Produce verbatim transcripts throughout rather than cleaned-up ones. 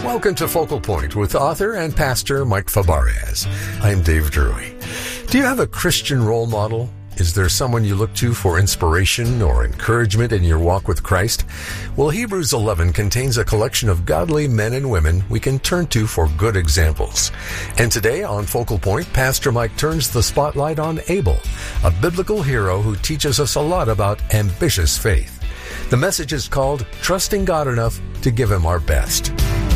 Welcome to Focal Point with author and pastor Mike Fabarez. I'm Dave Drury. Do you have a Christian role model? Is there someone you look to for inspiration or encouragement in your walk with Christ? Well, Hebrews eleven contains a collection of godly men and women we can turn to for good examples. And today on Focal Point, Pastor Mike turns the spotlight on Abel, a biblical hero who teaches us a lot about ambitious faith. The message is called Trusting God Enough to Give Him Our Best.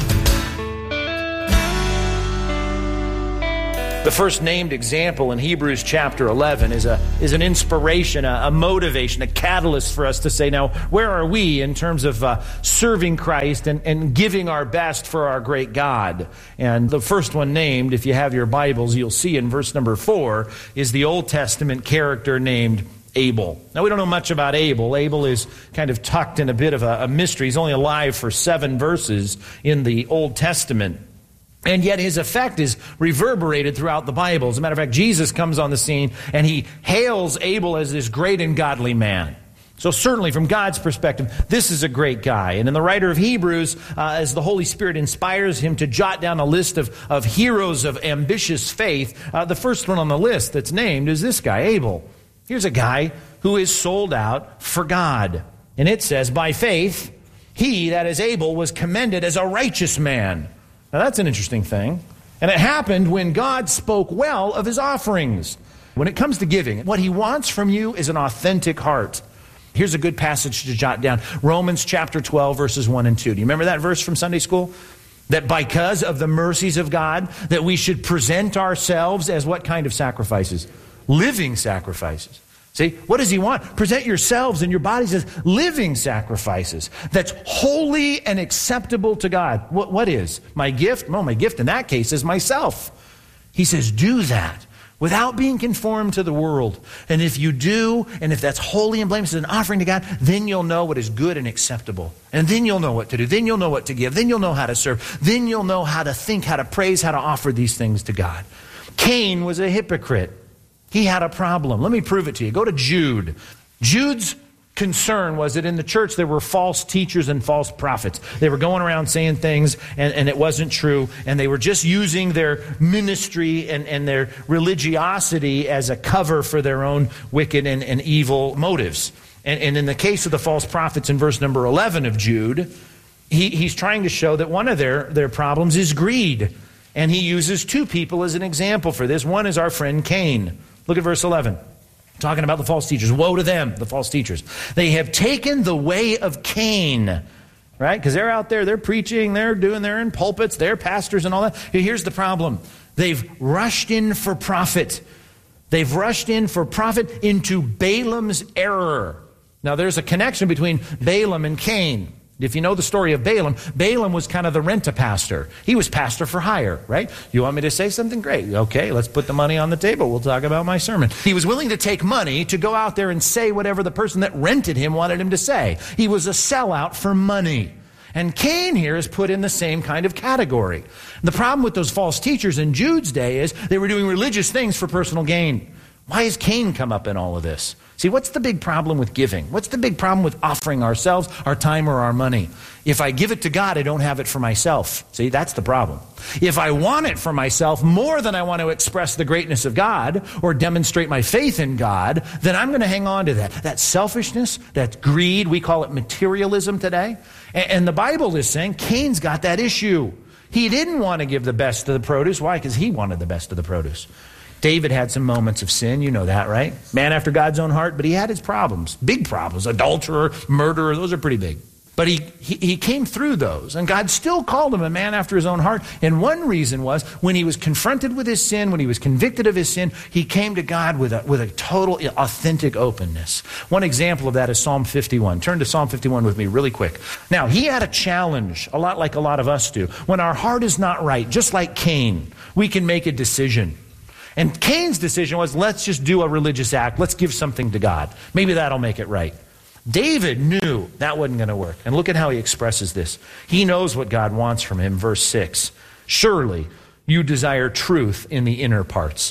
The first named example in Hebrews chapter eleven is a is an inspiration, a, a motivation, a catalyst for us to say, now, where are we in terms of uh, serving Christ and, and giving our best for our great God? And the first one named, if you have your Bibles, you'll see in verse number four, is the Old Testament character named Abel. Now, we don't know much about Abel. Abel is kind of tucked in a bit of a, a mystery. He's only alive for seven verses in the Old Testament. And yet his effect is reverberated throughout the Bible. As a matter of fact, Jesus comes on the scene and he hails Abel as this great and godly man. So certainly from God's perspective, this is a great guy. And in the writer of Hebrews, uh, as the Holy Spirit inspires him to jot down a list of, of heroes of ambitious faith, uh, the first one on the list that's named is this guy, Abel. Here's a guy who is sold out for God. And it says, by faith, he, that is Abel, was commended as a righteous man. Now that's an interesting thing. And it happened when God spoke well of his offerings. When it comes to giving, what he wants from you is an authentic heart. Here's a good passage to jot down. Romans chapter twelve, verses one and two. Do you remember that verse from Sunday school? That because of the mercies of God, that we should present ourselves as what kind of sacrifices? Living sacrifices. See, what does he want? Present yourselves and your bodies as living sacrifices. That's holy and acceptable to God. What, what is? My gift? Well, my gift in that case is myself. He says, do that without being conformed to the world. And if you do, and if that's holy and blameless as an offering to God, then you'll know what is good and acceptable. And then you'll know what to do. Then you'll know what to give. Then you'll know how to serve. Then you'll know how to think, how to praise, how to offer these things to God. Cain was a hypocrite. He had a problem. Let me prove it to you. Go to Jude. Jude's concern was that in the church there were false teachers and false prophets. They were going around saying things and, and it wasn't true. And they were just using their ministry and, and their religiosity as a cover for their own wicked and, and evil motives. And, and in the case of the false prophets in verse number eleven of Jude, he, he's trying to show that one of their, their problems is greed. And he uses two people as an example for this. One is our friend Cain. Look at verse eleven. Talking about the false teachers. Woe to them, the false teachers. They have taken the way of Cain. Right? Because they're out there, they're preaching, they're doing, they're in pulpits, they're pastors and all that. Here's the problem. They've rushed in for profit. They've rushed in for profit into Balaam's error. Now there's a connection between Balaam and Cain. If you know the story of Balaam, Balaam was kind of the rent-a-pastor. He was pastor for hire, right? You want me to say something? Great. Okay, let's put the money on the table. We'll talk about my sermon. He was willing to take money to go out there and say whatever the person that rented him wanted him to say. He was a sellout for money. And Cain here is put in the same kind of category. The problem with those false teachers in Jude's day is they were doing religious things for personal gain. Why has Cain come up in all of this? See, what's the big problem with giving? What's the big problem with offering ourselves, our time, or our money? If I give it to God, I don't have it for myself. See, that's the problem. If I want it for myself more than I want to express the greatness of God or demonstrate my faith in God, then I'm going to hang on to that. That selfishness, that greed, we call it materialism today. And the Bible is saying Cain's got that issue. He didn't want to give the best of the produce. Why? Because he wanted the best of the produce. David had some moments of sin, you know that, right? Man after God's own heart, but he had his problems, big problems, adulterer, murderer, those are pretty big. But he, he, he came through those, and God still called him a man after his own heart. And one reason was when he was confronted with his sin, when he was convicted of his sin, he came to God with a, with a total, authentic openness. One example of that is Psalm fifty-one. Turn to Psalm fifty-one with me really quick. Now, he had a challenge, a lot like a lot of us do. When our heart is not right, just like Cain, we can make a decision. And Cain's decision was, let's just do a religious act. Let's give something to God. Maybe that'll make it right. David knew that wasn't going to work. And look at how he expresses this. He knows what God wants from him. Verse six. Surely you desire truth in the inner parts.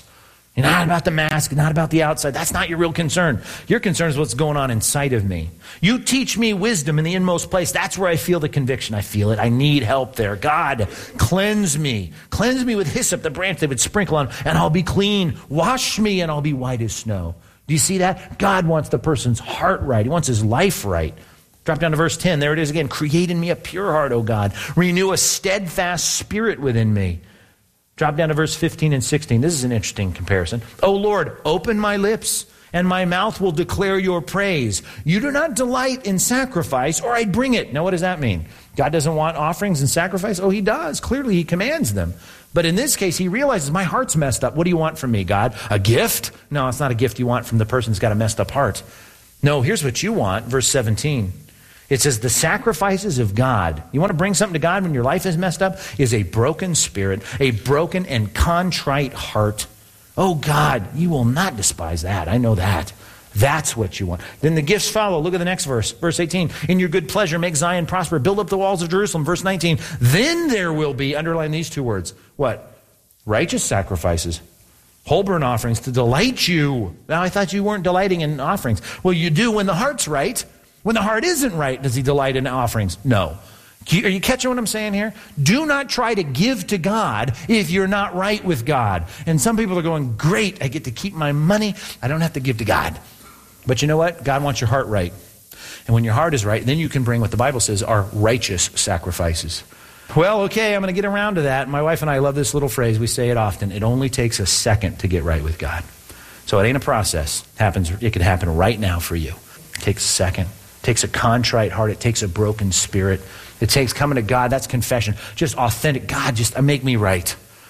You're not about the mask, not about the outside. That's not your real concern. Your concern is what's going on inside of me. You teach me wisdom in the inmost place. That's where I feel the conviction. I feel it. I need help there. God, cleanse me. Cleanse me with hyssop, the branch they would sprinkle on, and I'll be clean. Wash me, and I'll be white as snow. Do you see that? God wants the person's heart right. He wants his life right. Drop down to verse ten. There it is again. Create in me a pure heart, O God. Renew a steadfast spirit within me. Drop down to verse fifteen and sixteen. This is an interesting comparison. O Lord, open my lips, and my mouth will declare your praise. You do not delight in sacrifice, or I'd bring it. Now, what does that mean? God doesn't want offerings and sacrifice? Oh, he does. Clearly, he commands them. But in this case, he realizes, my heart's messed up. What do you want from me, God? A gift? No, it's not a gift you want from the person who's got a messed up heart. No, here's what you want. Verse seventeen. It says, the sacrifices of God. You want to bring something to God when your life is messed up? Is a broken spirit, a broken and contrite heart. Oh God, you will not despise that. I know that. That's what you want. Then the gifts follow. Look at the next verse. Verse eighteen. In your good pleasure, make Zion prosper. Build up the walls of Jerusalem. Verse nineteen. Then there will be, underline these two words. What? Righteous sacrifices. Whole burnt offerings to delight you. Now I thought you weren't delighting in offerings. Well, you do when the heart's right. When the heart isn't right, does he delight in offerings? No. Are you catching what I'm saying here? Do not try to give to God if you're not right with God. And some people are going, great, I get to keep my money. I don't have to give to God. But you know what? God wants your heart right. And when your heart is right, then you can bring what the Bible says are righteous sacrifices. Well, okay, I'm going to get around to that. My wife and I love this little phrase. We say it often. It only takes a second to get right with God. So it ain't a process. It happens. It could happen right now for you. It takes a second. It takes a contrite heart. It takes a broken spirit. It takes coming to God. That's confession. Just authentic. God, just make me right.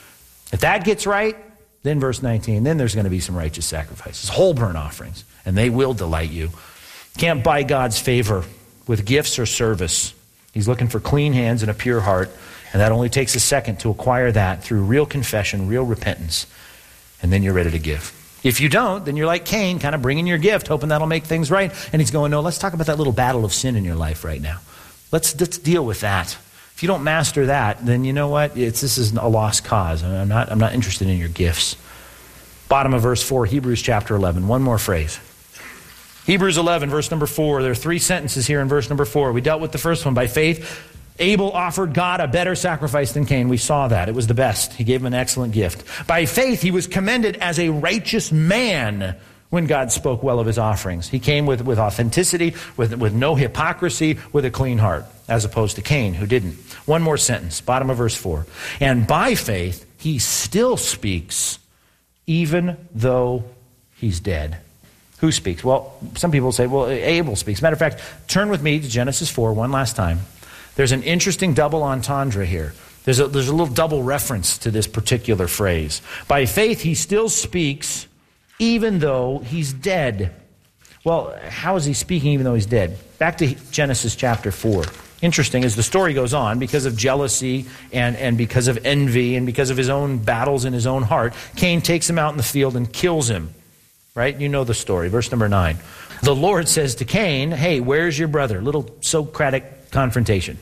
If that gets right, then verse nineteen, then there's going to be some righteous sacrifices, whole burnt offerings, and they will delight you. Can't buy God's favor with gifts or service. He's looking for clean hands and a pure heart, and that only takes a second to acquire that through real confession, real repentance, and then you're ready to give. If you don't, then you're like Cain, kind of bringing your gift, hoping that'll make things right. And he's going, no, let's talk about that little battle of sin in your life right now. Let's, let's deal with that. If you don't master that, then you know what? It's, this is a lost cause. I'm not, I'm not interested in your gifts. Bottom of verse four, Hebrews chapter eleven. One more phrase. Hebrews eleven, verse number four. There are three sentences here in verse number four. We dealt with the first one. By faith, Abel offered God a better sacrifice than Cain. We saw that. It was the best. He gave him an excellent gift. By faith, he was commended as a righteous man when God spoke well of his offerings. He came with, with authenticity, with, with no hypocrisy, with a clean heart, as opposed to Cain, who didn't. One more sentence, bottom of verse four. And by faith, he still speaks, even though he's dead. Who speaks? Well, some people say, well, Abel speaks. Matter of fact, turn with me to Genesis four one last time. There's an interesting double entendre here. There's a, there's a little double reference to this particular phrase. By faith, he still speaks, even though he's dead. Well, how is he speaking even though he's dead? Back to Genesis chapter four. Interesting, as the story goes on, because of jealousy and, and because of envy and because of his own battles in his own heart, Cain takes him out in the field and kills him. Right? You know the story. Verse number nine. The Lord says to Cain, hey, where's your brother? Little Socratic confrontation.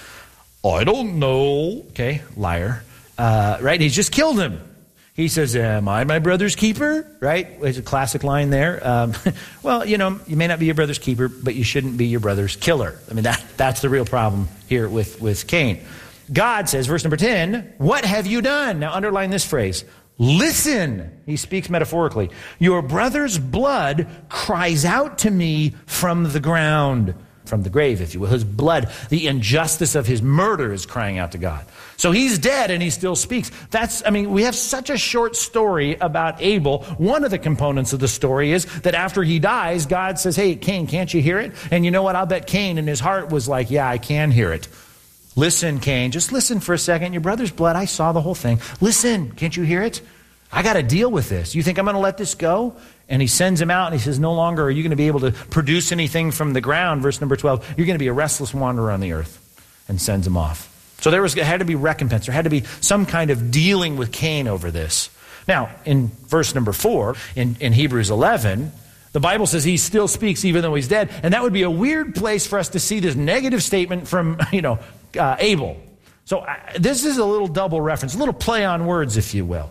I don't know. Okay, liar. Uh, right? He's just killed him. He says, am I my brother's keeper? Right? There's a classic line there. Um, well, you know, you may not be your brother's keeper, but you shouldn't be your brother's killer. I mean, that, that's the real problem here with, with Cain. God says, verse number ten, what have you done? Now underline this phrase. Listen, he speaks metaphorically. Your brother's blood cries out to me from the ground, from the grave, if you will. His blood, the injustice of his murder is crying out to God. So he's dead and he still speaks. That's, I mean, we have such a short story about Abel. One of the components of the story is that after he dies, God says, hey, Cain, can't you hear it? And you know what? I'll bet Cain in his heart was like, yeah, I can hear it. Listen, Cain, just listen for a second. Your brother's blood, I saw the whole thing. Listen, can't you hear it? I got to deal with this. You think I'm going to let this go? And he sends him out and he says, no longer are you going to be able to produce anything from the ground. Verse number twelve, you're going to be a restless wanderer on the earth, and sends him off. So there was there had to be recompense. There had to be some kind of dealing with Cain over this. Now, in verse number four, in, in Hebrews eleven, the Bible says he still speaks even though he's dead. And that would be a weird place for us to see this negative statement from, you know, uh, Abel. So uh, this is a little double reference, a little play on words, if you will.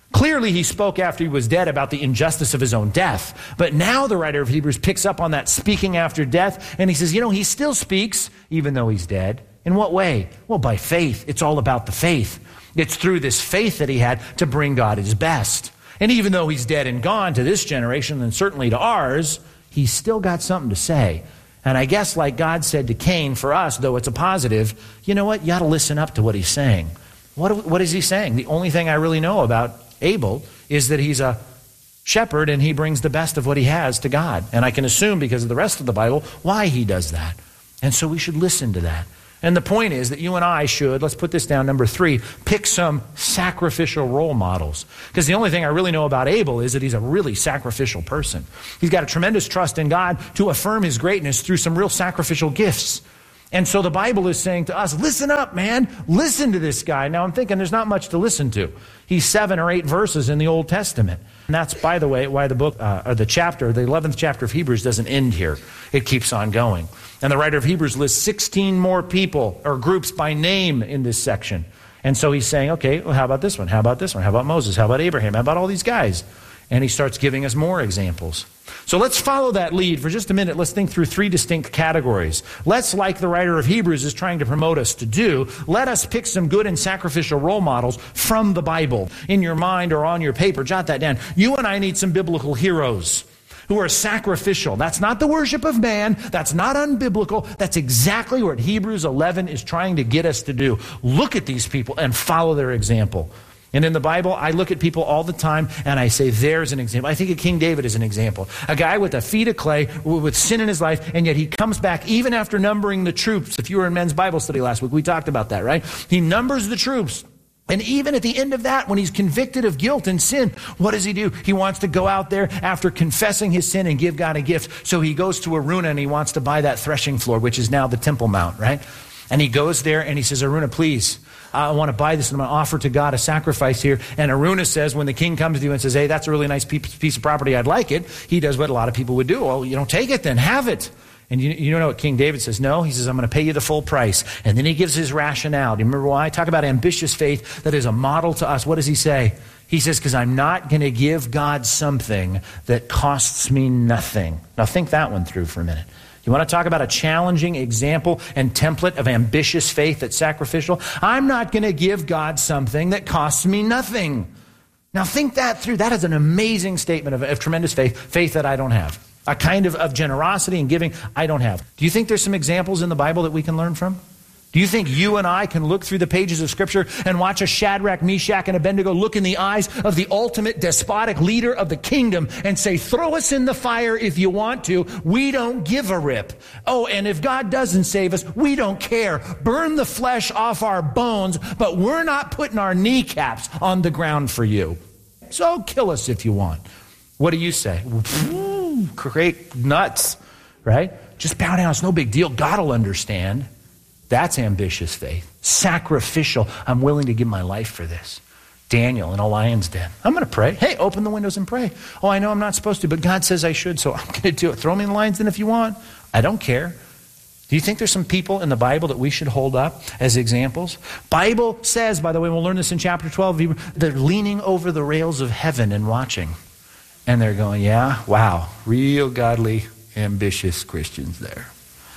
Clearly, he spoke after he was dead about the injustice of his own death. But now the writer of Hebrews picks up on that speaking after death, and he says, you know, he still speaks, even though he's dead. In what way? Well, by faith. It's all about the faith. It's through this faith that he had to bring God his best. And even though he's dead and gone to this generation, and certainly to ours, he's still got something to say. And I guess like God said to Cain, for us, though it's a positive, you know what? You ought to listen up to what he's saying. What, what is he saying? The only thing I really know about Abel is that he's a shepherd and he brings the best of what he has to God. And I can assume, because of the rest of the Bible, why he does that. And so we should listen to that. And the point is that you and I should, let's put this down, number three, pick some sacrificial role models. Because the only thing I really know about Abel is that he's a really sacrificial person. He's got a tremendous trust in God to affirm his greatness through some real sacrificial gifts. And so the Bible is saying to us, listen up, man. Listen to this guy. Now I'm thinking there's not much to listen to. He's seven or eight verses in the Old Testament. And that's, by the way, why the book, uh, or the chapter, the eleventh chapter of Hebrews doesn't end here. It keeps on going. And the writer of Hebrews lists sixteen more people or groups by name in this section. And so he's saying, okay, well, how about this one? How about this one? How about Moses? How about Abraham? How about all these guys? And he starts giving us more examples. So let's follow that lead for just a minute. Let's think through three distinct categories. Let's, like the writer of Hebrews is trying to promote us to do, let us pick some good and sacrificial role models from the Bible. In your mind or on your paper, jot that down. You and I need some biblical heroes who are sacrificial. That's not the worship of man. That's not unbiblical. That's exactly what Hebrews eleven is trying to get us to do. Look at these people and follow their example. And in the Bible, I look at people all the time and I say, there's an example. I think of King David as an example. A guy with a feet of clay, with sin in his life, and yet he comes back even after numbering the troops. If you were in men's Bible study last week, we talked about that, right? He numbers the troops. And even at the end of that, when he's convicted of guilt and sin, what does he do? He wants to go out there after confessing his sin and give God a gift. So he goes to Araunah and he wants to buy that threshing floor, which is now the Temple Mount, right? And he goes there and he says, Araunah, please, I want to buy this and I'm going to offer to God a sacrifice here. And Araunah says, when the king comes to you and says, hey, that's a really nice piece of property, I'd like it. He does what a lot of people would do. Well, you don't take it then, have it. And you, you know what King David says? No, he says, I'm going to pay you the full price. And then he gives his rationale. Do you remember why? Talk about ambitious faith that is a model to us. What does he say? He says, because I'm not going to give God something that costs me nothing. Now think that one through for a minute. You want to talk about a challenging example and template of ambitious faith that's sacrificial? I'm not going to give God something that costs me nothing. Now think that through. That is an amazing statement of, of tremendous faith, faith that I don't have. A kind of, of generosity and giving I don't have. Do you think there's some examples in the Bible that we can learn from? Do you think you and I can look through the pages of Scripture and watch a Shadrach, Meshach, and Abednego look in the eyes of the ultimate despotic leader of the kingdom and say, throw us in the fire if you want to. We don't give a rip. Oh, and if God doesn't save us, we don't care. Burn the flesh off our bones, but we're not putting our kneecaps on the ground for you. So kill us if you want. What do you say? Ooh, great nuts, right? Just bow down. It's no big deal. God will understand. That's ambitious faith. Sacrificial. I'm willing to give my life for this. Daniel in a lion's den. I'm going to pray. Hey, open the windows and pray. Oh, I know I'm not supposed to, but God says I should, so I'm going to do it. Throw me in the lion's den if you want. I don't care. Do you think there's some people in the Bible that we should hold up as examples? Bible says, by the way, we'll learn this in chapter twelve, they're leaning over the rails of heaven and watching. And they're going, yeah, wow, real godly, ambitious Christians there.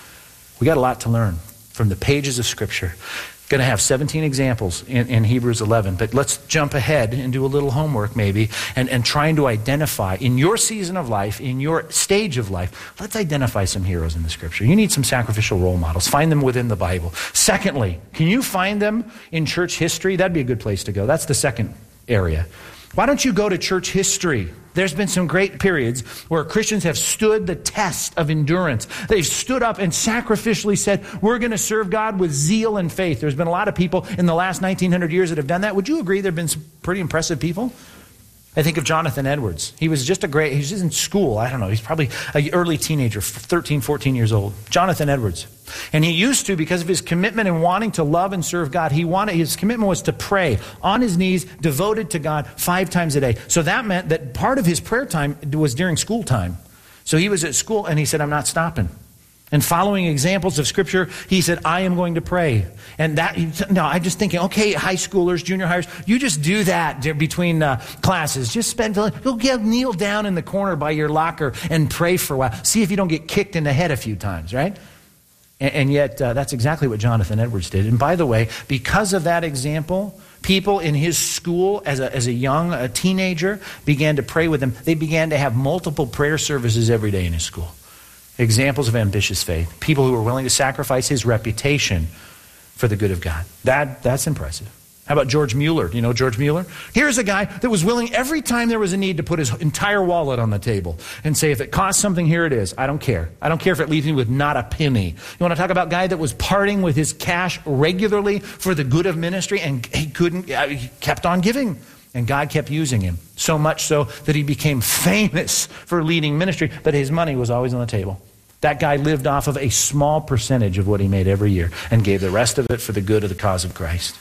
We got a lot to learn from the pages of Scripture. Going to have seventeen examples in, in Hebrews eleven, but let's jump ahead and do a little homework maybe, and, and trying to identify in your season of life, in your stage of life, let's identify some heroes in the Scripture. You need some sacrificial role models. Find them within the Bible. Secondly, can you find them in church history? That'd be a good place to go. That's the second area. Why don't you go to church history? There's been some great periods where Christians have stood the test of endurance. They've stood up and sacrificially said, we're going to serve God with zeal and faith. There's been a lot of people in the last nineteen hundred years that have done that. Would you agree there have been some pretty impressive people? I think of Jonathan Edwards. He was just a great, he was just in school. I don't know. He's probably an early teenager, thirteen, fourteen years old. Jonathan Edwards. And he used to, because of his commitment and wanting to love and serve God, he wanted, his commitment was to pray on his knees, devoted to God five times a day. So that meant that part of his prayer time was during school time. So he was at school and he said, I'm not stopping. And following examples of Scripture, he said, I am going to pray. And that, no, I'm just thinking, okay, high schoolers, junior hires, you just do that between uh, classes. Just spend, go get, kneel down in the corner by your locker and pray for a while. See if you don't get kicked in the head a few times, right? And, and yet, uh, that's exactly what Jonathan Edwards did. And by the way, because of that example, people in his school as a, as a young a teenager began to pray with him. They began to have multiple prayer services every day in his school. Examples of ambitious faith. People who were willing to sacrifice his reputation for the good of God. That, that's impressive. How about George Mueller? You know George Mueller? Here's a guy that was willing every time there was a need to put his entire wallet on the table and say, if it costs something, here it is. I don't care. I don't care if it leaves me with not a penny. You want to talk about a guy that was parting with his cash regularly for the good of ministry, and he couldn't, he kept on giving. And God kept using him, so much so that he became famous for leading ministry, but his money was always on the table. That guy lived off of a small percentage of what he made every year and gave the rest of it for the good of the cause of Christ.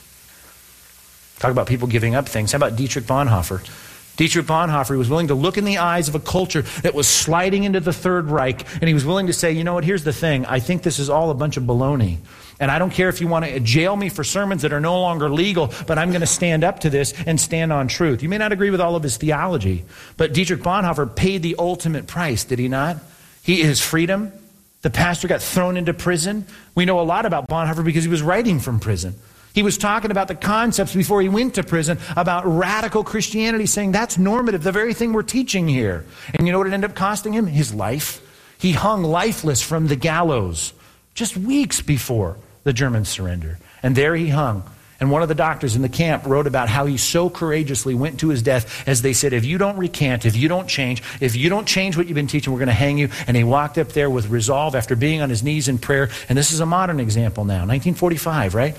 Talk about people giving up things. How about Dietrich Bonhoeffer? Dietrich Bonhoeffer was willing to look in the eyes of a culture that was sliding into the Third Reich, and he was willing to say, you know what, here's the thing. I think this is all a bunch of baloney. And I don't care if you want to jail me for sermons that are no longer legal, but I'm going to stand up to this and stand on truth. You may not agree with all of his theology, but Dietrich Bonhoeffer paid the ultimate price, did he not? He, his freedom. The pastor got thrown into prison. We know a lot about Bonhoeffer because he was writing from prison. He was talking about the concepts before he went to prison about radical Christianity, saying that's normative, the very thing we're teaching here. And you know what it ended up costing him? His life. He hung lifeless from the gallows just weeks before the Germans surrendered. And there he hung. And one of the doctors in the camp wrote about how he so courageously went to his death as they said, if you don't recant, if you don't change, if you don't change what you've been teaching, we're going to hang you. And he walked up there with resolve after being on his knees in prayer. And this is a modern example now, nineteen forty-five, right?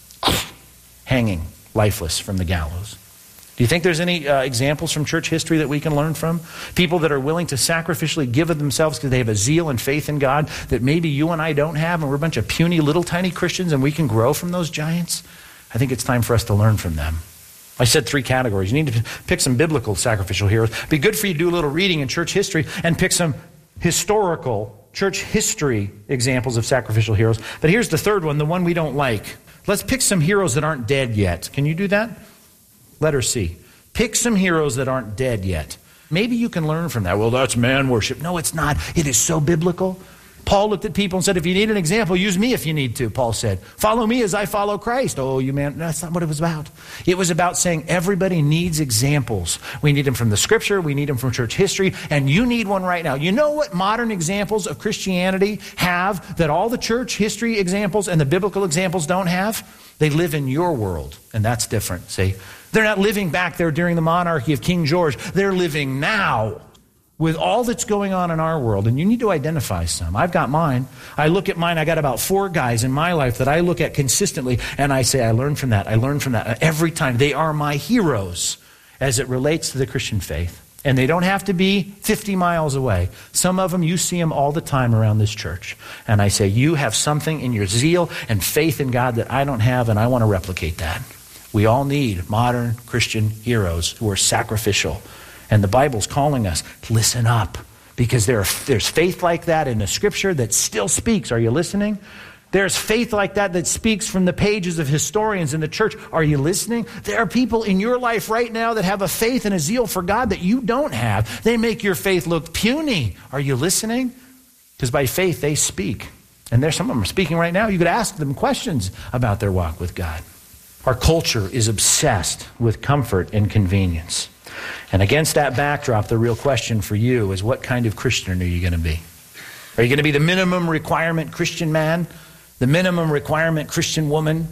Hanging, lifeless from the gallows. Do you think there's any uh, examples from church history that we can learn from? People that are willing to sacrificially give of themselves because they have a zeal and faith in God that maybe you and I don't have, and we're a bunch of puny little tiny Christians and we can grow from those giants? I think it's time for us to learn from them. I said three categories. You need to pick some biblical sacrificial heroes. It'd be good for you to do a little reading in church history and pick some historical church history examples of sacrificial heroes. But here's the third one, the one we don't like. Let's pick some heroes that aren't dead yet. Can you do that? Letter C. Pick some heroes that aren't dead yet. Maybe you can learn from that. Well, that's man worship. No, it's not. It is so biblical. Paul looked at people and said, if you need an example, use me if you need to, Paul said. Follow me as I follow Christ. Oh, you man, that's not what it was about. It was about saying everybody needs examples. We need them from the Scripture. We need them from church history. And you need one right now. You know what modern examples of Christianity have that all the church history examples and the biblical examples don't have? They live in your world, and that's different, see? They're not living back there during the monarchy of King George. They're living now with all that's going on in our world, and you need to identify some. I've got mine. I look at mine. I got about four guys in my life that I look at consistently, and I say, I learned from that. I learned from that. Every time. They are my heroes as it relates to the Christian faith. And they don't have to be fifty miles away. Some of them, you see them all the time around this church. And I say, you have something in your zeal and faith in God that I don't have, and I want to replicate that. We all need modern Christian heroes who are sacrificial. And the Bible's calling us to listen up, because there are, there's faith like that in the Scripture that still speaks. Are you listening? There's faith like that that speaks from the pages of historians in the church. Are you listening? There are people in your life right now that have a faith and a zeal for God that you don't have. They make your faith look puny. Are you listening? Because by faith they speak. And there's some of them are speaking right now. You could ask them questions about their walk with God. Our culture is obsessed with comfort and convenience. And against that backdrop, the real question for you is, what kind of Christian are you going to be? Are you going to be the minimum requirement Christian man? The minimum requirement Christian woman?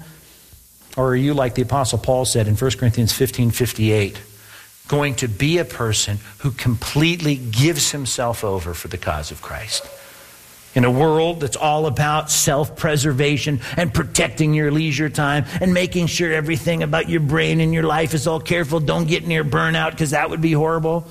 Or are you, like the Apostle Paul said in First Corinthians fifteen fifty-eight, going to be a person who completely gives himself over for the cause of Christ? In a world that's all about self-preservation and protecting your leisure time and making sure everything about your brain and your life is all careful, don't get near burnout because that would be horrible.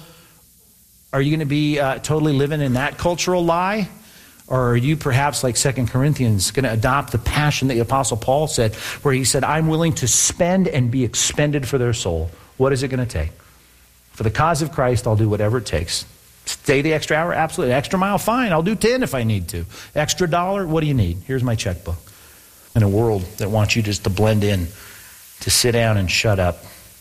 Are you going to be uh, totally living in that cultural lie? Or are you perhaps, like Second Corinthians, going to adopt the passion that the Apostle Paul said, where he said, I'm willing to spend and be expended for their soul. What is it going to take? For the cause of Christ, I'll do whatever it takes. Stay the extra hour? Absolutely. Extra mile? Fine. I'll do ten if I need to. Extra dollar? What do you need? Here's my checkbook. In a world that wants you just to blend in, to sit down and shut up,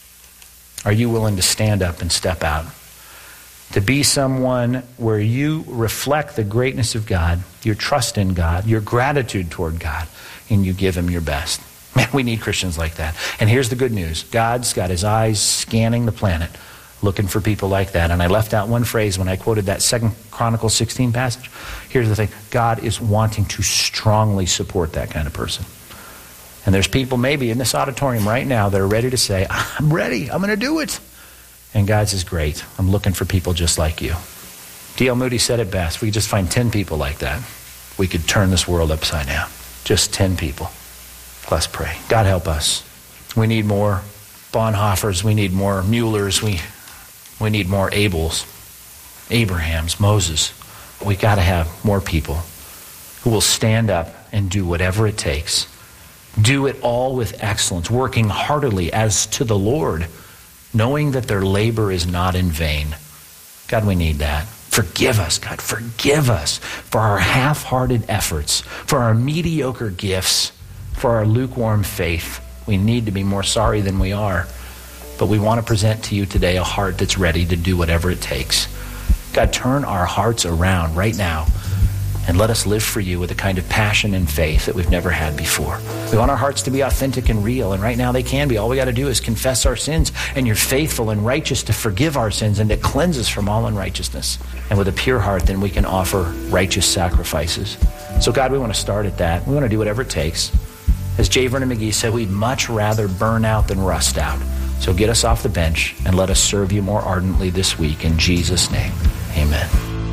are you willing to stand up and step out? To be someone where you reflect the greatness of God, your trust in God, your gratitude toward God, and you give him your best. Man, we need Christians like that. And here's the good news. God's got his eyes scanning the planet, looking for people like that. And I left out one phrase when I quoted that Second Chronicles sixteen passage. Here's the thing. God is wanting to strongly support that kind of person. And there's people maybe in this auditorium right now that are ready to say, I'm ready. I'm going to do it. And God says, great. I'm looking for people just like you. D L Moody said it best. If we could just find ten people like that, we could turn this world upside down. Just ten people. Let's pray. God help us. We need more Bonhoeffers. We need more Muellers. We we need more Abels, Abrahams, Moses. We got to have more people who will stand up and do whatever it takes. Do it all with excellence, working heartily as to the Lord, knowing that their labor is not in vain. God, we need that. Forgive us, God. Forgive us for our half-hearted efforts, for our mediocre gifts, for our lukewarm faith. We need to be more sorry than we are. But we want to present to you today a heart that's ready to do whatever it takes. God, turn our hearts around right now and let us live for you with a kind of passion and faith that we've never had before. We want our hearts to be authentic and real, and right now they can be. All we got to do is confess our sins, and you're faithful and righteous to forgive our sins and to cleanse us from all unrighteousness. And with a pure heart, then we can offer righteous sacrifices. So God, we want to start at that. We want to do whatever it takes. As J. Vernon McGee said, we'd much rather burn out than rust out. So get us off the bench and let us serve you more ardently this week. In Jesus' name, amen.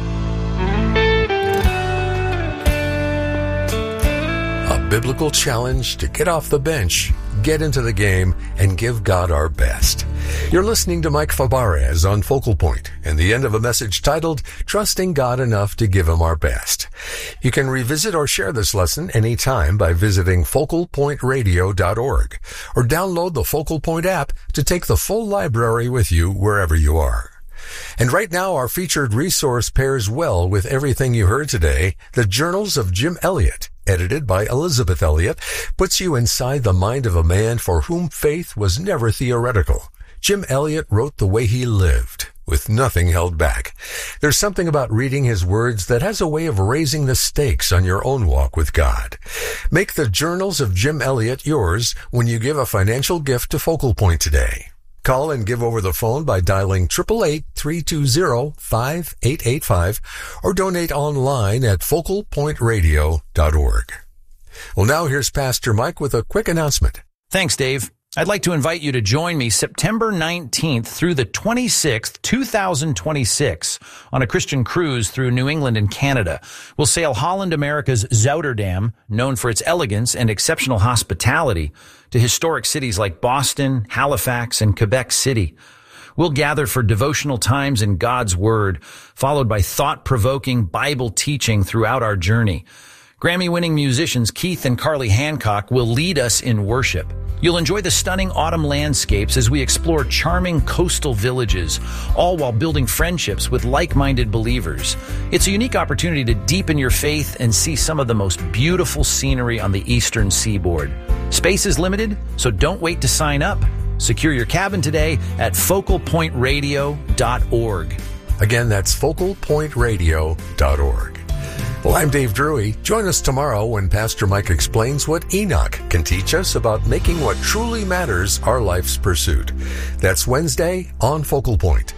A biblical challenge to get off the bench, get into the game, and give God our best. You're listening to Mike Fabarez on Focal Point, and the end of a message titled, Trusting God Enough to Give Him Our Best. You can revisit or share this lesson anytime by visiting focal point radio dot org or download the Focal Point app to take the full library with you wherever you are. And right now, our featured resource pairs well with everything you heard today. The Journals of Jim Elliot, edited by Elizabeth Elliot, puts you inside the mind of a man for whom faith was never theoretical. Jim Elliot wrote the way he lived, with nothing held back. There's something about reading his words that has a way of raising the stakes on your own walk with God. Make the Journals of Jim Elliot yours when you give a financial gift to Focal Point today. Call and give over the phone by dialing eight eight eight, three two zero, five eight eight five or donate online at focal point radio dot org. Well, now here's Pastor Mike with a quick announcement. Thanks, Dave. I'd like to invite you to join me September nineteenth through the twenty-sixth, two thousand twenty-six on a Christian cruise through New England and Canada. We'll sail Holland America's Zouterdam, known for its elegance and exceptional hospitality, to historic cities like Boston, Halifax, and Quebec City. We'll gather for devotional times in God's Word, followed by thought-provoking Bible teaching throughout our journey. Grammy-winning musicians Keith and Carly Hancock will lead us in worship. You'll enjoy the stunning autumn landscapes as we explore charming coastal villages, all while building friendships with like-minded believers. It's a unique opportunity to deepen your faith and see some of the most beautiful scenery on the eastern seaboard. Space is limited, so don't wait to sign up. Secure your cabin today at focal point radio dot org. Again, that's focal point radio dot org. Well, I'm Dave Drury. Join us tomorrow when Pastor Mike explains what Enoch can teach us about making what truly matters our life's pursuit. That's Wednesday on Focal Point.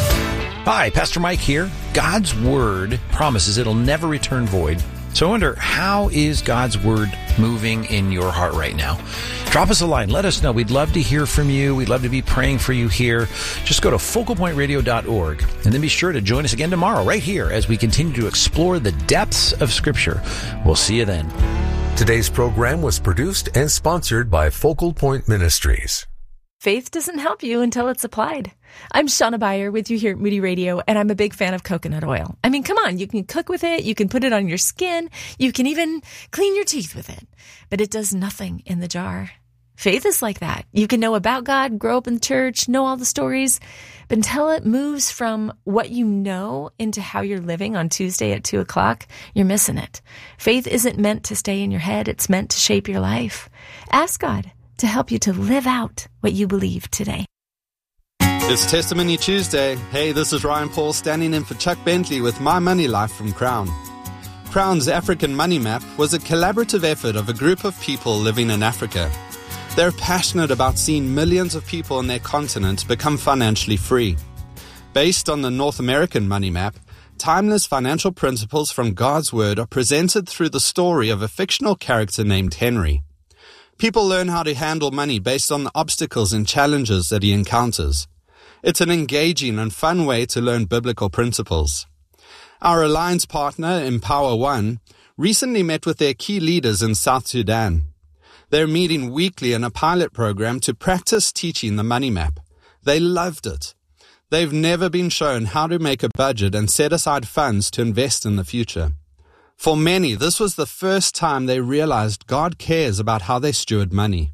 Hi, Pastor Mike here. God's Word promises it'll never return void. So I wonder, how is God's Word moving in your heart right now? Drop us a line. Let us know. We'd love to hear from you. We'd love to be praying for you here. Just go to focal point radio dot org and then be sure to join us again tomorrow right here as we continue to explore the depths of Scripture. We'll see you then. Today's program was produced and sponsored by Focal Point Ministries. Faith doesn't help you until it's applied. I'm Shauna Beyer with you here at Moody Radio, and I'm a big fan of coconut oil. I mean, come on, you can cook with it, you can put it on your skin, you can even clean your teeth with it, but it does nothing in the jar. Faith is like that. You can know about God, grow up in church, know all the stories, but until it moves from what you know into how you're living on Tuesday at two o'clock, you're missing it. Faith isn't meant to stay in your head. It's meant to shape your life. Ask God to help you to live out what you believe today. It's Testimony Tuesday. Hey, this is Ryan Paul standing in for Chuck Bentley with My Money Life from Crown. Crown's African Money Map was a collaborative effort of a group of people living in Africa. They're passionate about seeing millions of people on their continent become financially free. Based on the North American Money Map, timeless financial principles from God's Word are presented through the story of a fictional character named Henry. People learn how to handle money based on the obstacles and challenges that he encounters. It's an engaging and fun way to learn biblical principles. Our alliance partner, Empower One, recently met with their key leaders in South Sudan. They're meeting weekly in a pilot program to practice teaching the money map. They loved it. They've never been shown how to make a budget and set aside funds to invest in the future. For many, this was the first time they realized God cares about how they steward money.